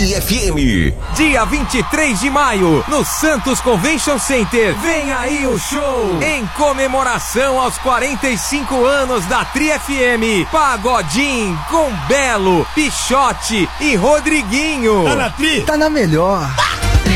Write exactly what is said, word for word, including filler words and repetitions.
Tri F M. Dia vinte e três de maio, no Santos Convention Center. Vem aí o show em comemoração aos quarenta e cinco anos da Tri F M. Pagodinho com Belo, Pichote e Rodriguinho. Tá na Tri? Tá na melhor.